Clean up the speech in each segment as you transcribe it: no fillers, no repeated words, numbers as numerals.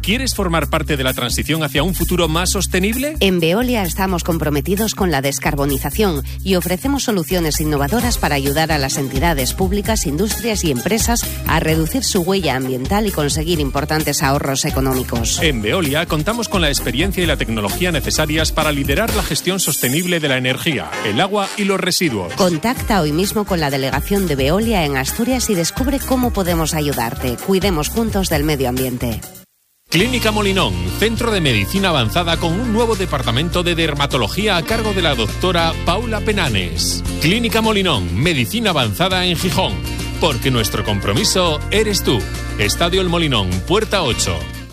¿Quieres formar parte de la transición hacia un futuro más sostenible? En Veolia estamos comprometidos con la descarbonización y ofrecemos soluciones innovadoras para ayudar a las entidades públicas, industrias y empresas a reducir su huella ambiental y conseguir importantes ahorros económicos. En Veolia contamos con la experiencia y la tecnología necesarias para liderar la gestión sostenible de la energía, el agua y los residuos. Contacta hoy mismo con la delegación de Veolia en Asturias y descubre cómo podemos ayudarte. Cuidemos juntos del medio ambiente. Clínica Molinón, centro de medicina avanzada con un nuevo departamento de dermatología a cargo de la doctora Paula Penanes. Clínica Molinón, medicina avanzada en Gijón, porque nuestro compromiso eres tú. Estadio El Molinón, Puerta 8.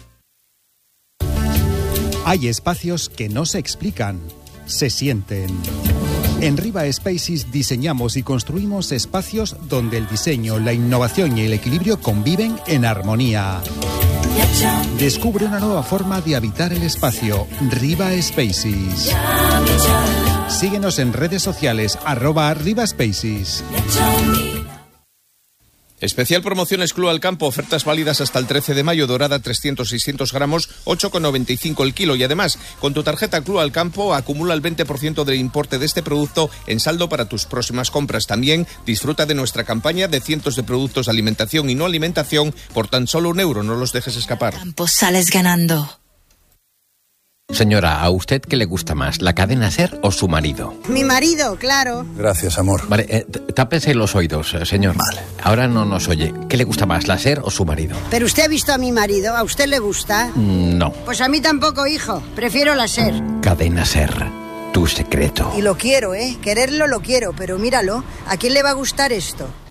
Hay espacios que no se explican, se sienten. En Riva Spaces diseñamos y construimos espacios donde el diseño, la innovación y el equilibrio conviven en armonía. Descubre una nueva forma de habitar el espacio. Riva Spaces. Síguenos en redes sociales @Riva Spaces. Especial promociones Club Alcampo, ofertas válidas hasta el 13 de mayo, dorada 300-600 gramos, 8,95 el kilo. Y además, con tu tarjeta Club Alcampo acumula el 20% del importe de este producto en saldo para tus próximas compras. También disfruta de nuestra campaña de cientos de productos de alimentación y no alimentación por tan solo €1. No los dejes escapar. Campos, sales ganando. Señora, ¿a usted qué le gusta más, la cadena SER o su marido? Mi marido, claro. Gracias, amor. Vale, tápese los oídos, señor. Vale. Ahora no nos oye. ¿Qué le gusta más, la SER o su marido? Pero usted ha visto a mi marido, ¿a usted le gusta? No. Pues a mí tampoco, hijo. Prefiero la SER. Cadena SER, tu secreto. Y lo quiero, quererlo lo quiero, pero míralo, ¿a quién le va a gustar esto?